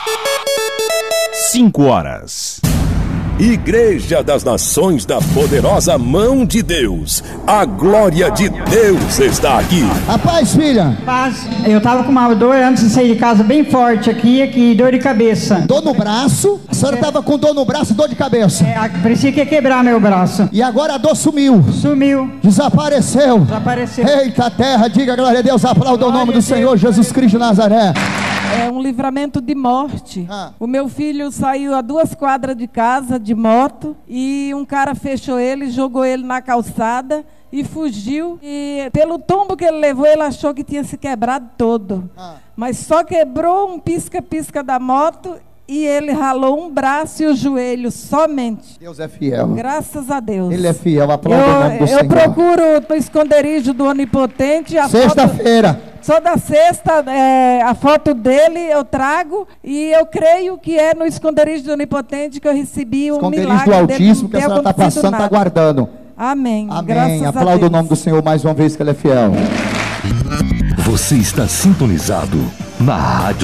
5h. Igreja das Nações da Poderosa Mão de Deus. A glória de Deus está aqui. A paz, filha. Paz. Eu tava com uma dor antes de sair de casa bem forte aqui, dor de cabeça. Dor no braço? A senhora tava com dor no braço e dor de cabeça? Parecia que ia quebrar meu braço. E agora a dor sumiu? Sumiu. Desapareceu? Desapareceu. Eita terra, diga glória a Deus, aplauda o nome do Senhor Jesus Cristo de Nazaré. É um livramento de morte. O meu filho saiu a 2 quadras de casa de moto e um cara fechou ele, jogou ele na calçada e fugiu. E pelo tombo que ele levou, ele achou que tinha se quebrado todo. Mas só quebrou um pisca-pisca da moto e ele ralou um braço e o joelho somente. Deus é fiel. Graças a Deus. Ele é fiel, aplauda o nome do Senhor. Eu procuro no esconderijo do Onipotente. Sexta-feira. Toda sexta, a foto dele eu trago e eu creio que é no esconderijo do Onipotente que eu recebi um milagre. Esconderijo do Altíssimo que a senhora está passando, está aguardando. Amém. Amém. Graças a Aplauda Deus. o nome do Senhor mais uma vez que Ele é fiel. Você está sintonizado na Rádio